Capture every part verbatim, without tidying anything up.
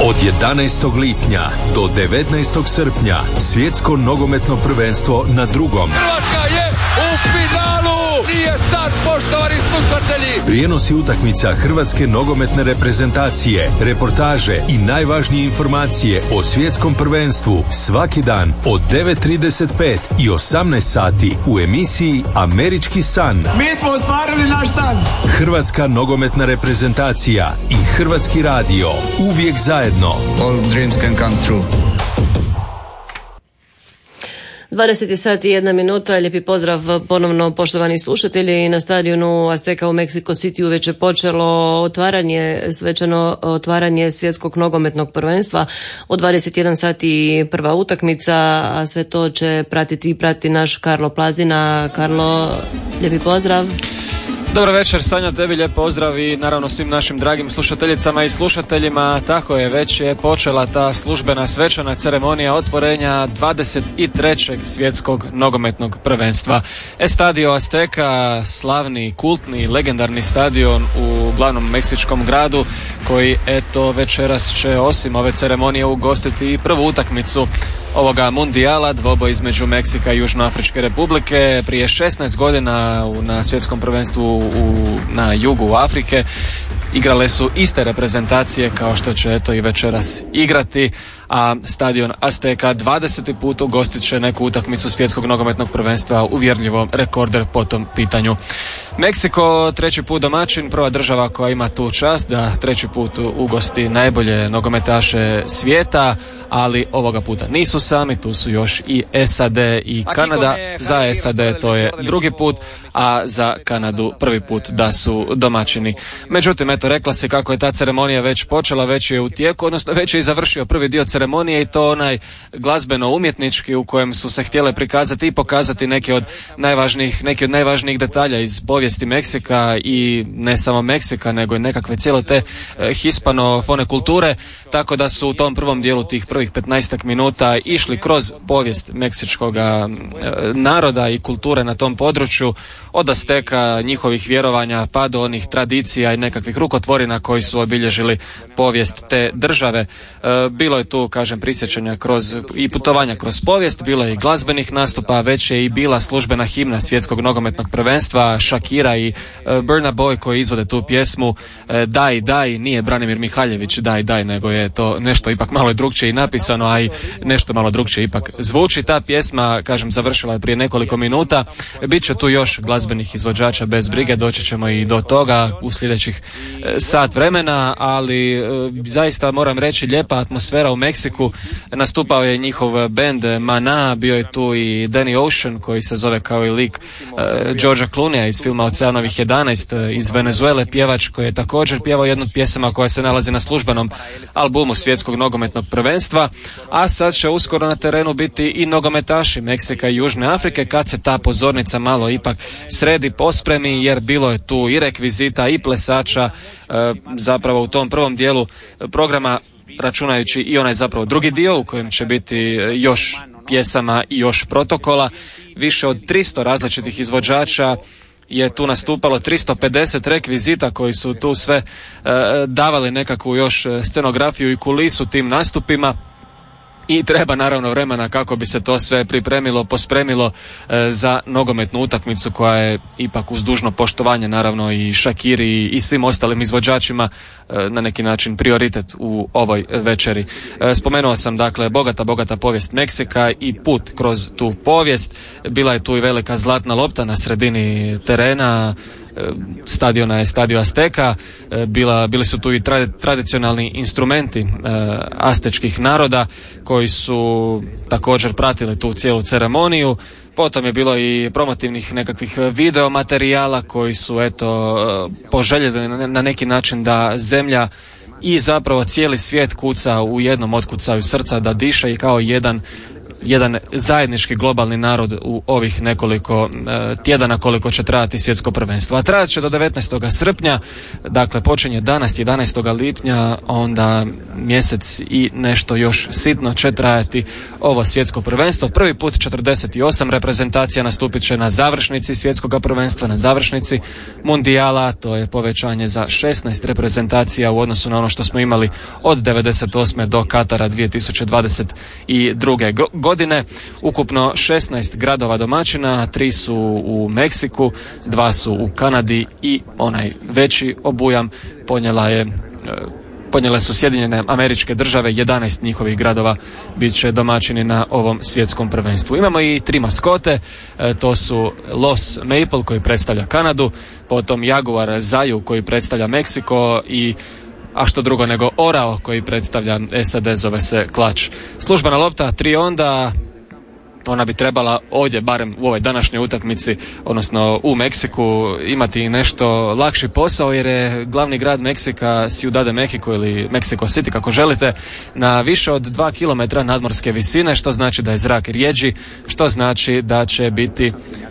Od jedanaestog lipnja do devetnaestog srpnja svjetsko nogometno prvenstvo na drugom. Hrvatska je u finalu! Nije sad, poštovani slušatelji! Prijenosi utakmica hrvatske nogometne reprezentacije, reportaže i najvažnije informacije o svjetskom prvenstvu svaki dan od devet trideset pet i osamnaest sati u emisiji Američki san. Mi smo ostvarili naš san! Hrvatska nogometna reprezentacija i Hrvatski radio uvijek zajedno. All dreams can come true. dvadeset sati i jedna minuta, lijepi pozdrav ponovno poštovani slušatelji. Na stadionu Azteka u Mexico City uveć je počelo otvaranje, svečano otvaranje svjetskog nogometnog prvenstva. Od dvadeset jedan sati prva utakmica, a sve to će pratiti i prati naš Karlo Plazina. Karlo, lijepi pozdrav. Dobro večer, Sanja, tebi lijep pozdrav i naravno svim našim dragim slušateljicama i slušateljima. Tako je, već je počela ta službena svečana ceremonija otvorenja dvadeset trećeg svjetskog nogometnog prvenstva. Estadio Azteca, slavni, kultni, legendarni stadion u glavnom meksičkom gradu, koji eto večeras će osim ove ceremonije ugostiti i prvu utakmicu ovoga mundijala, dvoboj između Meksika i Južnoafričke republike. Prije šesnaest godina na svjetskom prvenstvu u, na jugu Afrike igrale su iste reprezentacije kao što će eto i večeras igrati, a stadion Azteca dvadeseti put ugostit će neku utakmicu svjetskog nogometnog prvenstva, uvjerljivo rekorder po tom pitanju. Meksiko treći put domaćin, prva država koja ima tu čast da treći put ugosti najbolje nogometaše svijeta, ali ovoga puta nisu sami, tu su još i S A D i Kanada. Za S A D to je drugi put, a za Kanadu prvi put da su domaćini. Međutim, eto, rekla se kako je ta ceremonija već počela, već je u tijeku, odnosno već je i završio prvi dio ceremonije, i to onaj glazbeno-umjetnički u kojem su se htjele prikazati i pokazati neke od najvažnijih, neki od najvažnijih detalja iz povijesti Meksika, i ne samo Meksika, nego i nekakve cijelo te eh, hispanofone kulture, tako da su u tom prvom dijelu tih prvih petnaestak minuta išli kroz povijest meksičkog eh, naroda i kulture na tom području, od Azteka, njihovih vjerovanja, pa do onih tradicija i nekakvih rukotvorina koji su obilježili povijest te države. E, bilo je tu, kažem, prisjećanja kroz i putovanja kroz povijest, bilo je i glazbenih nastupa, već je i bila službena himna svjetskog nogometnog prvenstva, Shakira i e, Burna Boy koji izvode tu pjesmu e, Daj, daj, nije Branimir Mihaljević Daj, daj, nego je to nešto ipak malo drukčije i napisano, a i nešto malo drukčije ipak zvuči. Ta pjesma, kažem, završila je prije nekoliko minuta. Biće tu još glazbenih izvođača, bez brige, doći ćemo i do toga u sljedećih e, sat vremena, ali e, zaista moram reći lijepa atmosfera u Meksiku. Nastupao je njihov bend Mana, bio je tu i Danny Ocean koji se zove kao i lik e, Georgea Clooneyja iz filma Oceanovih jedanaest, e, iz Venezuele, pjevač koji je također pjevao jednu od pjesama koja se nalazi na službenom albumu svjetskog nogometnog prvenstva, a sad će uskoro na terenu biti i nogometaši Meksika i Južne Afrike kad se ta pozornica malo ipak sredi, pospremi, jer bilo je tu i rekvizita i plesača e, zapravo u tom prvom dijelu programa, računajući i onaj zapravo drugi dio u kojem će biti još pjesama i još protokola. Više od tristo različitih izvođača je tu nastupalo, tristo pedeset rekvizita koji su tu sve e, davali nekakvu još scenografiju i kulisu tim nastupima. I treba naravno vremena kako bi se to sve pripremilo, pospremilo e, za nogometnu utakmicu koja je ipak uz dužno poštovanje naravno i Shakiri i svim ostalim izvođačima e, na neki način prioritet u ovoj večeri. E, spomenuo sam dakle bogata, bogata povijest Meksika i put kroz tu povijest. Bila je tu i velika zlatna lopta na sredini terena stadiona je Stadio Azteca, bila, bili su tu i tra, tradicionalni instrumenti e, aztečkih naroda koji su također pratili tu cijelu ceremoniju. Potom je bilo i promotivnih nekakvih video materijala koji su eto poželjeli na, na neki način da zemlja i zapravo cijeli svijet kuca u jednom, otkucaju srca, da diše i kao jedan jedan zajednički globalni narod u ovih nekoliko e, tjedana koliko će trajati svjetsko prvenstvo. A trajat će do devetnaestog srpnja, dakle počinje danas jedanaestog lipnja, onda mjesec i nešto još sitno će trajati ovo svjetsko prvenstvo. Prvi put četrdeset osam reprezentacija nastupit će na završnici svjetskog prvenstva, na završnici mundijala, to je povećanje za šesnaest reprezentacija u odnosu na ono što smo imali od devedeset osme do Katara dvije tisuće dvadeset druge godine. Ukupno šesnaest gradova domaćina, tri su u Meksiku, dva su u Kanadi i onaj veći obujam ponijela je Ponijele su Sjedinjene Američke Države, jedanaest njihovih gradova bit će domaćini na ovom svjetskom prvenstvu. Imamo i tri maskote, e, to su Los Maple koji predstavlja Kanadu, potom Jaguar Zaju koji predstavlja Meksiko i a što drugo nego Orao koji predstavlja S A D, zove se Klač. Službena lopta tri onda, ona bi trebala ovdje, barem u ovoj današnjoj utakmici, odnosno u Meksiku, imati nešto lakši posao jer je glavni grad Meksika Ciudad de Mexico ili Mexico City kako želite na više od dva kilometra nadmorske visine, što znači da je zrak rjeđi, što znači da će biti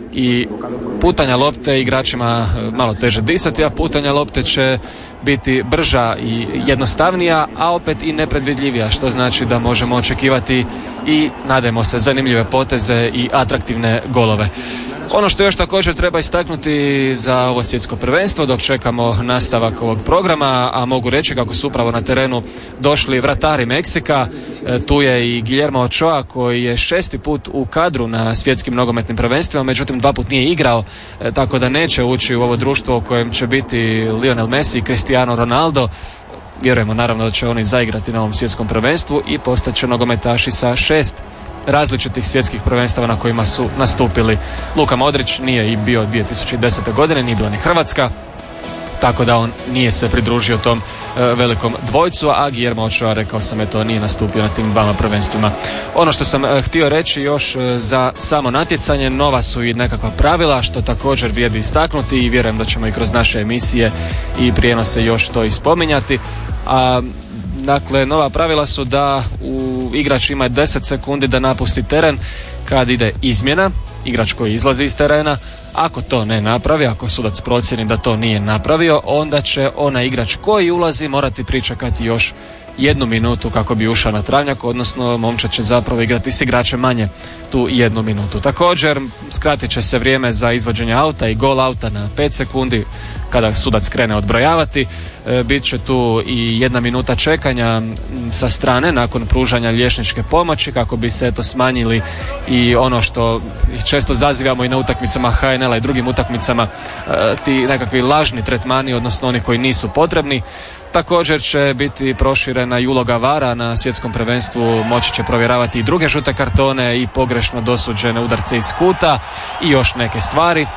i putanja lopte igračima malo teže disati, a putanja lopte će biti brža i jednostavnija, a opet i nepredvidljivija, što znači da možemo očekivati i nadajmo se zanimljive poteze i atraktivne golove. Ono što još također treba istaknuti za ovo svjetsko prvenstvo dok čekamo nastavak ovog programa, a mogu reći kako su upravo na terenu došli vratari Meksika, e, tu je i Guillermo Ochoa koji je šesti put u kadru na svjetskim nogometnim prvenstvima, međutim dva put nije igrao, e, tako da neće ući u ovo društvo u kojem će biti Lionel Messi i Cristiano Ronaldo. Vjerujemo naravno da će oni zaigrati na ovom svjetskom prvenstvu i postaće nogometaši sa šest različitih svjetskih prvenstava na kojima su nastupili. Luka Modrić nije i bio dvije tisuće desete godine, nije bila ni Hrvatska, tako da on nije se pridružio tom e, velikom dvojcu, a Guillermo Ochoa, rekao sam, eto, nije nastupio na tim dvama prvenstvima. Ono što sam e, htio reći još e, za samo natjecanje, nova su i nekakva pravila, što također vrijedi istaknuti i vjerujem da ćemo i kroz naše emisije i prijenose još to ispominjati. A dakle, nova pravila su da u igrač ima deset sekundi da napusti teren kad ide izmjena, igrač koji izlazi iz terena. Ako to ne napravi, ako sudac procijeni da to nije napravio, onda će onaj igrač koji ulazi morati pričekati još jednu minutu kako bi ušao na travnjak, odnosno momčad će zapravo igrati s igračem manje tu jednu minutu. Također skratit će se vrijeme za izvođenje auta i gol auta na pet sekundi kada sudac krene odbrojavati. E, bit će tu i jedna minuta čekanja sa strane nakon pružanja liječničke pomoći kako bi se to smanjili i ono što često zazivamo i na utakmicama H N L-a i drugim utakmicama, e, ti nekakvi lažni tretmani, odnosno oni koji nisu potrebni. Također će biti proširena i uloga vara na svjetskom prvenstvu, moći će provjeravati i druge žute kartone i pogrešno dosuđene udarce iz kuta i još neke stvari.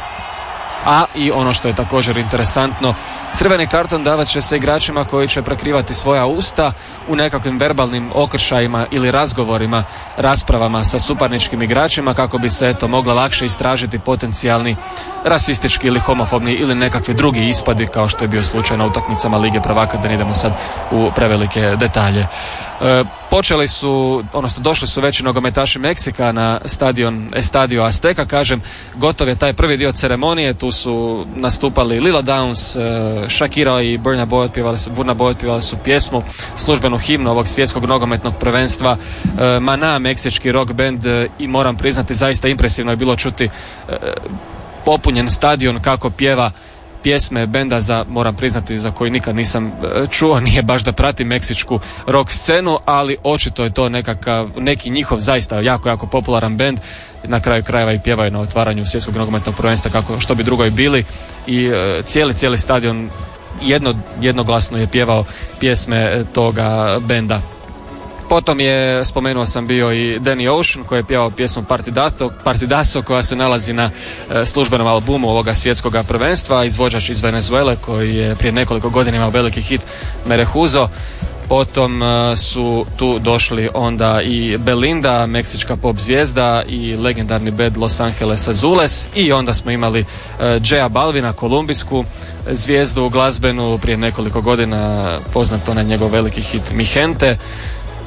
A i ono što je također interesantno, crveni karton davat će se igračima koji će prekrivati svoja usta u nekakvim verbalnim okršajima ili razgovorima, raspravama sa suparničkim igračima kako bi se eto mogla lakše istražiti potencijalni rasistički ili homofobni ili nekakvi drugi ispadi kao što je bio slučaj na utakmicama Lige prvaka, da ne idemo sad u prevelike detalje. E, počeli su, odnosno došli su veći nogometaši Meksika na stadion Estadio Azteca, kažem, gotov je taj prvi dio ceremonije, tu su nastupali Lila Downs, e, Shakira i Burna Boy otpjevali su, Burna Boy otpjevali su pjesmu, službenu himnu ovog svjetskog nogometnog prvenstva, e, Mana, meksički rock band, e, i moram priznati zaista impresivno je bilo čuti e, popunjen stadion kako pjeva pjesme benda za, moram priznati, za koji nikad nisam čuo, nije baš da pratim meksičku rock scenu, ali očito je to nekakav, neki njihov zaista jako, jako popularan bend. Na kraju krajeva i pjevaju na otvaranju svjetskog nogometnog prvenstva kako što bi drugo i bili i e, cijeli, cijeli stadion jedno, jednoglasno je pjevao pjesme toga benda. Potom je, spomenuo sam bio i Danny Ocean koji je pjevao pjesmu Partidaso, Partidaso koja se nalazi na e, službenom albumu ovoga svjetskog prvenstva, izvođač iz Venezuele koji je prije nekoliko godina imao veliki hit Merehuzo. Potom e, su tu došli onda i Belinda, meksička pop zvijezda, i legendarni band Los Angeles Azules, i onda smo imali e, Jaya Balvina, kolumbijsku zvijezdu glazbenu, prije nekoliko godina poznat onaj njegov veliki hit Mi Gente.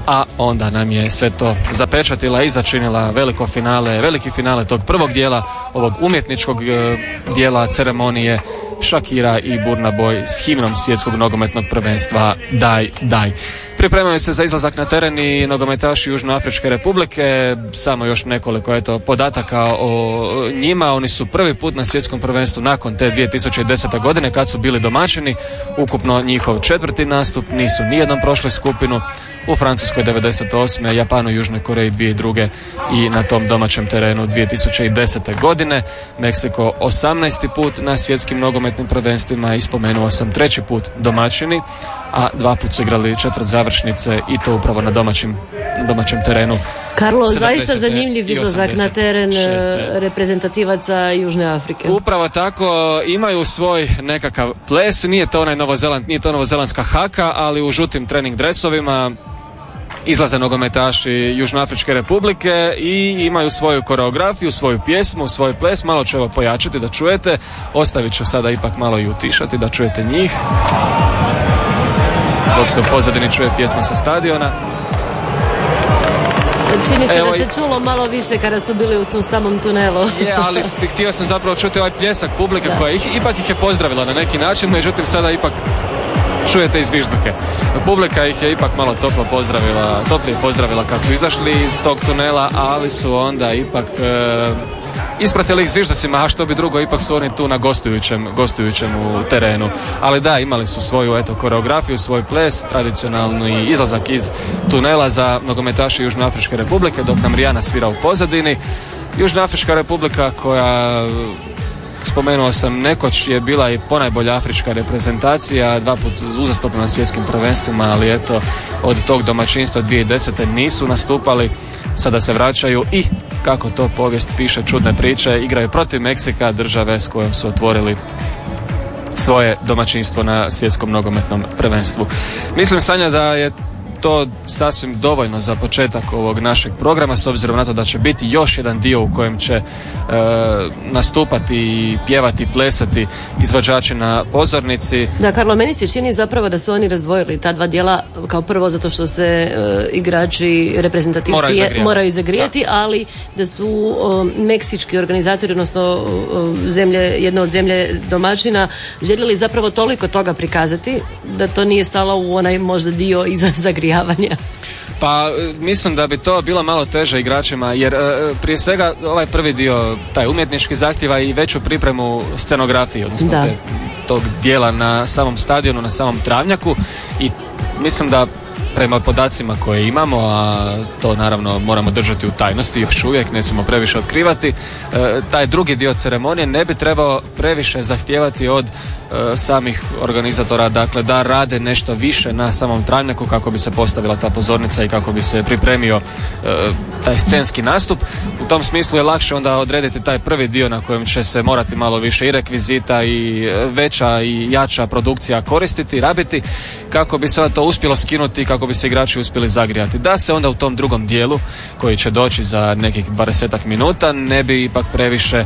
a onda nam je sve to zapečatila i začinila veliko finale, veliki finale tog prvog dijela, ovog umjetničkog e, dijela ceremonije, Shakira i Burna Boy s himnom svjetskog nogometnog prvenstva Daj, daj. Pripremaju se za izlazak na teren i nogometaši Južnoafričke Republike. Samo još nekoliko eto, podataka o njima. Oni su prvi put na svjetskom prvenstvu nakon te dvije tisuće desete. godine kad su bili domaćini. Ukupno njihov četvrti nastup, nisu nijednom prošli skupinu. U Francuskoj devedeset osme. Japanu i Južnoj Koreji dvije tisuće druge. i na tom domaćem terenu dvije tisuće desete. godine. Meksiko osamnaesti put na svjetskim nogometnim prvenstvima i spomenuo sam treći put domaćini, a dva put su igrali četvrt završnice i to upravo na domaćim, domaćem terenu. Karlo, zaista zanimljiv izlazak na teren reprezentativaca Južne Afrike. Upravo tako, imaju svoj nekakav ples, nije to onaj Novozeland, nije to novozelandska haka, ali u žutim trening dresovima izlaze nogometaši Južnoafričke Republike i imaju svoju koreografiju, svoju pjesmu, svoj ples. Malo ću evo pojačati da čujete, ostavit ću sada ipak malo i utišati da čujete njih, dok se u pozadini čuje pjesma sa stadiona. Čini se Evo, da se čulo malo više kada su bili u tu samom tunelu. Je, ali htio sam zapravo čuti ovaj pljesak publike da. koja ih, ipak ih je pozdravila na neki način, međutim sada ipak čujete izvižduke. Publika ih je ipak malo toplo pozdravila, toplije pozdravila kad su izašli iz tog tunela, ali su onda ipak e, ispratili ih zviždacima, a što bi drugo, ipak su oni tu na gostujućem, gostujućem u terenu. Ali da, imali su svoju eto, koreografiju, svoj ples, tradicionalni izlazak iz tunela za nogometaši Južnoafričke Republike, dok nam Rijana svira u pozadini. Južnoafrička Republika koja, spomenuo sam, nekoć je bila i ponajbolja afrička reprezentacija, dva put uzastopno na svjetskim prvenstvima, ali eto, od tog domaćinstva dvije tisuće desete. nisu nastupali, sada se vraćaju i, kako to povijest piše, čudne priče, igraju protiv Meksika, države s kojom su otvorili svoje domaćinstvo na svjetskom nogometnom prvenstvu. Mislim, Sanja, da je to sasvim dovoljno za početak ovog našeg programa, s obzirom na to da će biti još jedan dio u kojem će e, nastupati i pjevati, plesati izvođači na pozornici. Da, Karlo, meni se čini zapravo da su oni razdvojili ta dva dijela, kao prvo zato što se e, igrači reprezentativci moraju zagrijati, moraju zagrijati ali da su o, meksički organizatori, odnosno o, zemlje, jedna od zemlje domaćina, željeli zapravo toliko toga prikazati da to nije stalo u onaj možda dio iza zagrijavanja. Pa mislim da bi to bilo malo teže igračima, jer prije svega ovaj prvi dio, taj umjetnički, zahtjeva i veću pripremu scenografije, odnosno te, tog dijela na samom stadionu, na samom travnjaku, i mislim da prema podacima koje imamo, a to naravno moramo držati u tajnosti još uvijek, ne smijemo previše otkrivati, taj drugi dio ceremonije ne bi trebao previše zahtijevati od samih organizatora, dakle da rade nešto više na samom travnjaku kako bi se postavila ta pozornica i kako bi se pripremio taj scenski nastup. U tom smislu je lakše onda odrediti taj prvi dio na kojem će se morati malo više i rekvizita i veća i jača produkcija koristiti, rabiti, kako bi se to uspjelo skinuti, kako bi se igrači uspjeli zagrijati. Da se onda u tom drugom dijelu, koji će doći za nekih dvadesetak minuta, ne bi ipak previše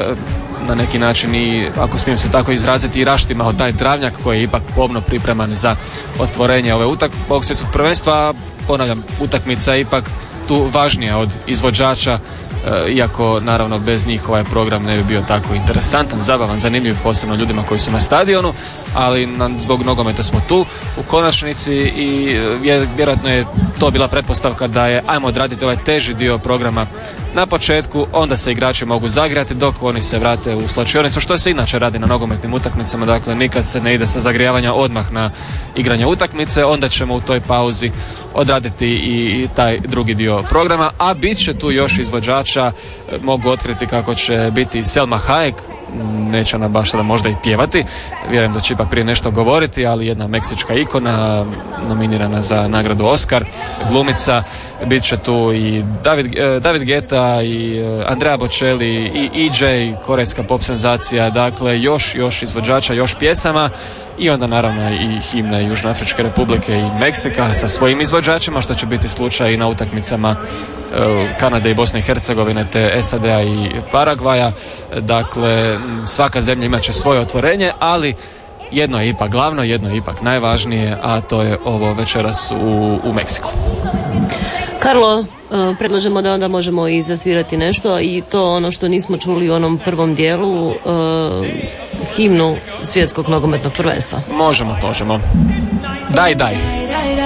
na neki način, i ako smijem se tako izraziti, i raštimao taj travnjak koji je ipak pomno pripreman za otvorenje ove utak, ovog svjetskog prvenstva. Ponavljam, utakmica je ipak tu važnija od izvođača, e, iako naravno bez njih ovaj program ne bi bio tako interesantan, zabavan, zanimljiv, posebno ljudima koji su na stadionu, ali na, zbog nogometa smo tu u konačnici i je, vjerojatno je to bila pretpostavka da je ajmo odraditi ovaj teži dio programa na početku, onda se igrači mogu zagrijati dok oni se vrate u slačionicu, što se inače radi na nogometnim utakmicama, dakle nikad se ne ide sa zagrijavanja odmah na igranje utakmice, onda ćemo u toj pauzi odraditi i taj drugi dio programa, a bit će tu još izvođača, mogu otkriti kako će biti Selma Hayek, neće ona baš sada možda i pjevati, vjerujem da će ipak prije nešto govoriti, ali jedna meksička ikona, nominirana za nagradu Oscar, glumica. Bit će tu i David, David Guetta i Andrea Bocelli i E J, korejska pop senzacija, dakle još, još izvođača, još pjesama. I onda naravno i himna Južnoafričke Republike i Meksika sa svojim izvođačima, što će biti slučaj i na utakmicama Kanade i Bosne i Hercegovine, te S A D-a i Paragvaja. Dakle, svaka zemlja imat će svoje otvorenje, ali jedno je ipak glavno, jedno je ipak najvažnije, a to je ovo večeras u, u Meksiku. Karlo, predlažemo da onda možemo i zasvirati nešto i to ono što nismo čuli u onom prvom dijelu, himnu svjetskog nogometnog prvenstva. Možemo, možemo. Daj, daj.